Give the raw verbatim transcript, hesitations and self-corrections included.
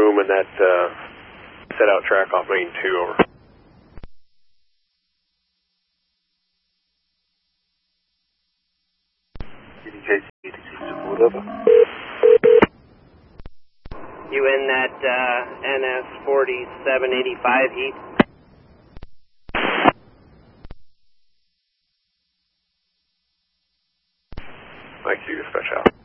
room in that uh, set out track off lane two, over. You in that uh, N S forty-seven eighty-five heat? Thank you, dispatch out.